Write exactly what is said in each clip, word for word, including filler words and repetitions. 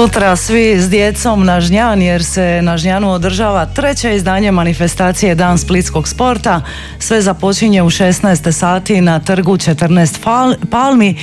Sutra svi s djecom na Žnjan, jer se na Žnjanu održava treće izdanje manifestacije Dan splitskog sporta. Sve započinje u šesnaest sati na trgu četrnaest palmi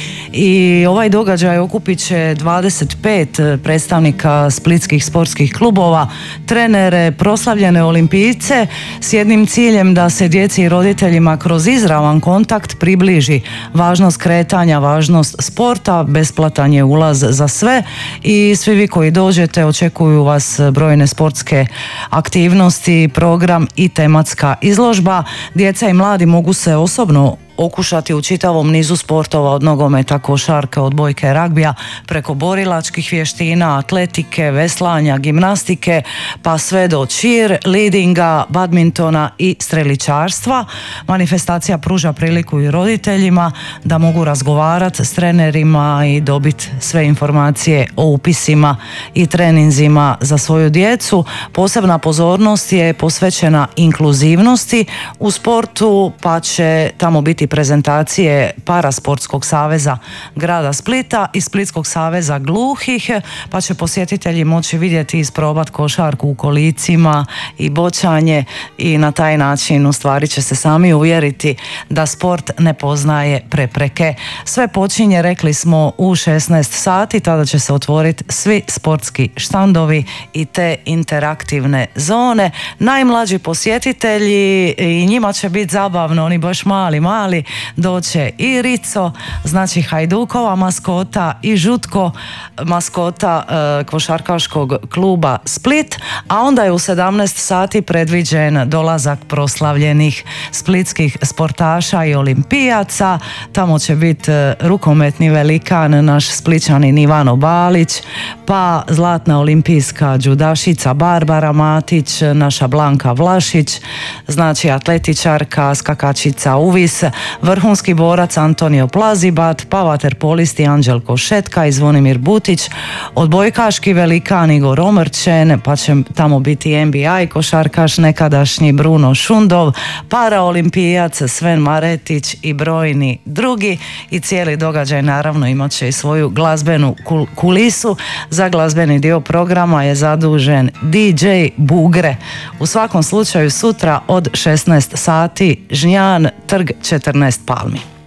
i ovaj događaj okupit će dvadeset pet predstavnika splitskih sportskih klubova, trenere, proslavljene olimpijce s jednim ciljem da se djeci i roditeljima kroz izravan kontakt približi važnost kretanja, važnost sporta, besplatan je ulaz za sve i svi vi koji dođete očekuju vas brojne sportske aktivnosti, program i tematska izložba. Djeca i mladi mogu se osobno okušati u čitavom nizu sportova, od nogometa, košarke, odbojke, ragbija, preko borilačkih vještina, atletike, veslanja, gimnastike, pa sve do cheer, leadinga, badmintona i streličarstva. Manifestacija pruža priliku i roditeljima da mogu razgovarati s trenerima i dobiti sve informacije o upisima i treninzima za svoju djecu. Posebna pozornost je posvećena inkluzivnosti u sportu, pa će tamo biti prezentacije Parasportskog saveza grada Splita i Splitskog saveza gluhih, pa će posjetitelji moći vidjeti i isprobati košarku u kolicima i bočanje i na taj način u stvari će se sami uvjeriti da sport ne poznaje prepreke. Sve počinje, rekli smo, u šesnaest sati, tada će se otvoriti svi sportski štandovi i te interaktivne zone. Najmlađi posjetitelji, i njima će biti zabavno, oni baš mali, mali, doće i Rico, znači Hajdukova maskota, i Žutko, maskota e, košarkaškog kluba Split, a onda je u sedamnaest sati predviđen dolazak proslavljenih splitskih sportaša i olimpijaca. Tamo će biti e, rukometni velikan, naš Splićanin Ivano Balić, pa zlatna olimpijska džudašica Barbara Matić, naša Blanka Vlašić, znači atletičarka, skakačica uvis, vrhunski borac Antonio Plazibat, pa vaterpolisti Anđelko Šetka i Zvonimir Butić, odbojkaški velikan Igor Omrčen, pa će tamo biti N B A košarkaš nekadašnji Bruno Šundov, paraolimpijac Sven Maretić i brojni drugi, i cijeli događaj naravno imat će i svoju glazbenu kulisu. Za glazbeni dio programa je zadužen D J Bugre. U svakom slučaju sutra od šesnaest sati Žnjan, trg četrnaest palmi.